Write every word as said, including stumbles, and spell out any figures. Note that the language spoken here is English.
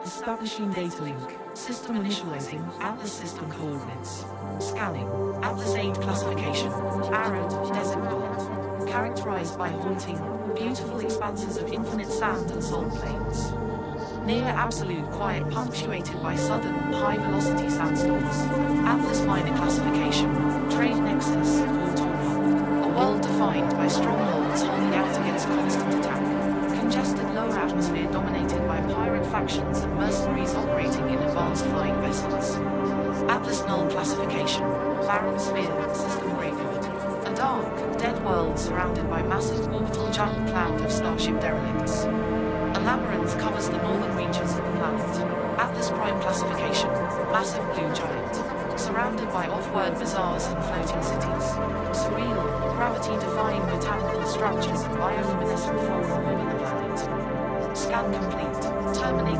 Establishing data link. System initializing Atlas system coordinates. Scanning. Atlas aid classification. Arid desert world. Characterized by haunting, beautiful expanses of infinite sand and salt plains. Near absolute quiet punctuated by sudden, high-velocity sandstorms. Atlas minor classification. Trade nexus, or Torma. A world defined by strongholds holding out against constant attack. Congested lower atmosphere dominated by pirate factions and mercenaries operating in advanced flying vessels. Atlas null classification. Barren sphere, system graveyard. A dark, dead world surrounded by massive orbital giant cloud of starship derelicts. A labyrinth covers the northern reaches of the planet. Atlas Prime classification. Massive blue giant. Surrounded by off-world bazaars and floating cities. Surreal, gravity-defying botanical structures and bioluminescent flora orbit the planet. Scan complete. Terminate.